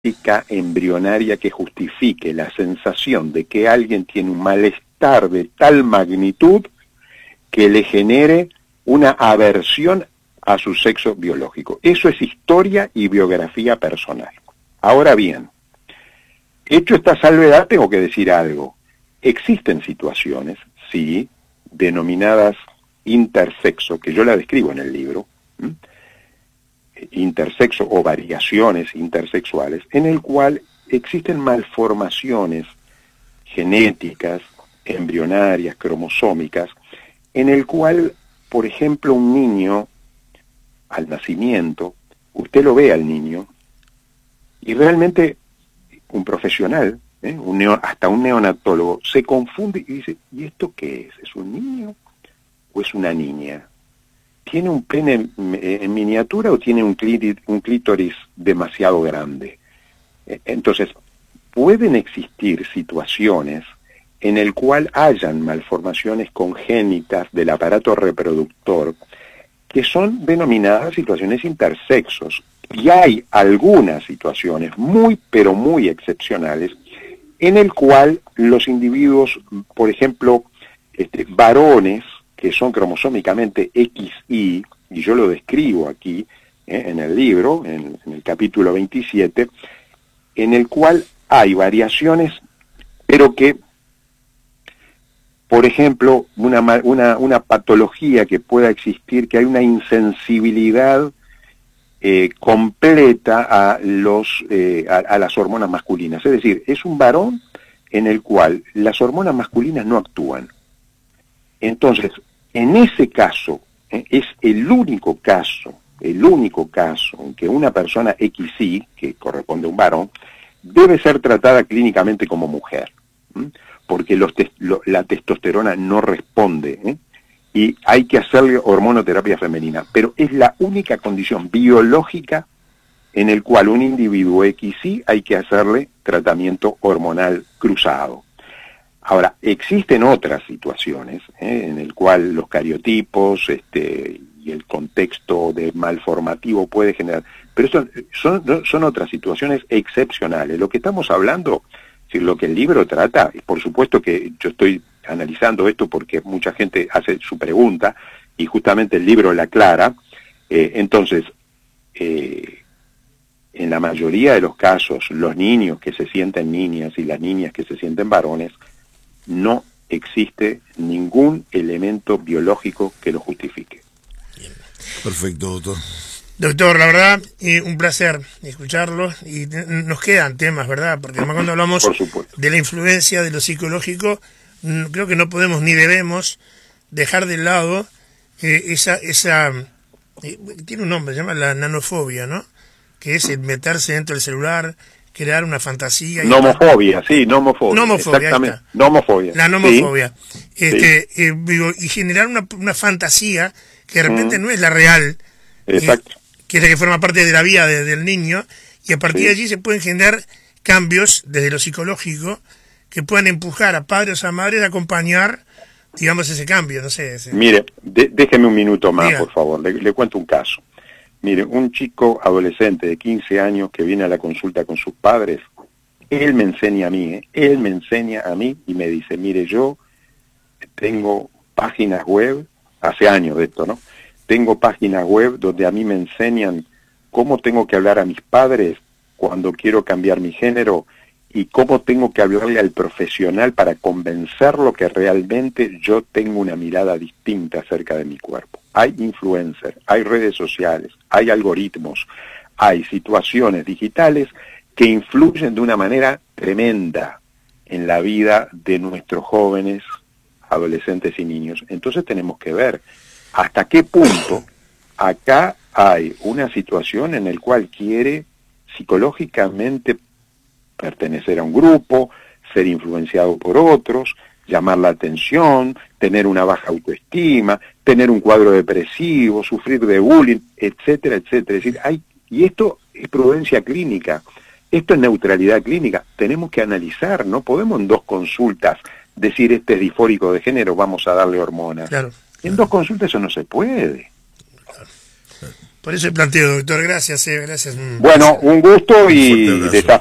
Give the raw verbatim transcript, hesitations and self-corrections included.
embrionaria que justifique la sensación de que alguien tiene un malestar de tal magnitud que le genere una aversión a su sexo biológico. Eso es historia y biografía personal. Ahora bien, hecho esta salvedad, tengo que decir algo. Existen situaciones, sí, denominadas intersexo, que yo la describo en el libro, ¿m? intersexo o variaciones intersexuales, en el cual existen malformaciones genéticas, embrionarias, cromosómicas, en el cual, por ejemplo, un niño, al nacimiento, usted lo ve al niño, y realmente un profesional, ¿eh? un neo, hasta un neonatólogo, se confunde y dice, ¿y esto qué es? ¿Es un niño o es una niña? ¿Tiene un pene en miniatura o tiene un clítoris, un clítoris demasiado grande? Entonces, pueden existir situaciones en el cual hayan malformaciones congénitas del aparato reproductor que son denominadas situaciones intersexos. Y hay algunas situaciones muy, pero muy excepcionales en el cual los individuos, por ejemplo, este, varones, que son cromosómicamente equis y, y yo lo describo aquí eh, en el libro, en, en el capítulo veintisiete, en el cual hay variaciones, pero que, por ejemplo, una, una, una patología que pueda existir, que hay una insensibilidad eh, completa a, los, eh, a, a las hormonas masculinas. Es decir, es un varón en el cual las hormonas masculinas no actúan. Entonces, en ese caso, eh, es el único caso, el único caso en que una persona equis y, que corresponde a un varón, debe ser tratada clínicamente como mujer, ¿m? porque los te lo, la testosterona no responde, ¿eh? y hay que hacerle hormonoterapia femenina, pero es la única condición biológica en el cual un individuo equis y hay que hacerle tratamiento hormonal cruzado. Ahora, existen otras situaciones ¿eh? en el cual los cariotipos este, y el contexto de malformativo puede generar, pero eso son, son otras situaciones excepcionales. Lo que estamos hablando, si lo que el libro trata, y por supuesto que yo estoy analizando esto porque mucha gente hace su pregunta y justamente el libro la aclara, eh, entonces, eh, en la mayoría de los casos, los niños que se sienten niñas y las niñas que se sienten varones, no existe ningún elemento biológico que lo justifique. Bien. Perfecto, doctor. Doctor, la verdad, eh, un placer escucharlo, y nos quedan temas, ¿verdad? Porque además cuando hablamos de la influencia de lo psicológico, creo que no podemos ni debemos dejar de lado eh, esa, esa eh, tiene un nombre, se llama la nanofobia, ¿no? Que es el meterse dentro del celular, crear una fantasía. Nomofobia, sí, nomofobia. Nomofobia, exactamente. Nomofobia. La nomofobia. Sí. Este, sí. eh, digo, y generar una, una fantasía que de repente mm. no es la real. Exacto. Eh, que es la que forma parte de la vida de, del niño, y a partir sí. de allí se pueden generar cambios desde lo psicológico que puedan empujar a padres o a madres a acompañar, digamos, ese cambio, no sé. Ese... Mire, de, déjeme un minuto más, Diga. por favor, le, le cuento un caso. Mire, un chico adolescente de quince años que viene a la consulta con sus padres, él me enseña a mí, ¿eh? él me enseña a mí y me dice, mire, yo tengo páginas web, hace años de esto, ¿no? Tengo páginas web donde a mí me enseñan cómo tengo que hablar a mis padres cuando quiero cambiar mi género y cómo tengo que hablarle al profesional para convencerlo que realmente yo tengo una mirada distinta acerca de mi cuerpo. Hay influencers, hay redes sociales, hay algoritmos, hay situaciones digitales que influyen de una manera tremenda en la vida de nuestros jóvenes, adolescentes y niños. Entonces tenemos que ver hasta qué punto acá hay una situación en la cual quiere psicológicamente pertenecer a un grupo, ser influenciado por otros, llamar la atención, tener una baja autoestima, tener un cuadro depresivo, sufrir de bullying, etcétera, etcétera. Es decir, hay, y esto es prudencia clínica, esto es neutralidad clínica. Tenemos que analizar, no podemos en dos consultas decir este es disfórico de género, vamos a darle hormonas. Claro. En dos consultas eso no se puede. Por eso el planteo, doctor. Gracias, eh, gracias. Bueno, un gusto y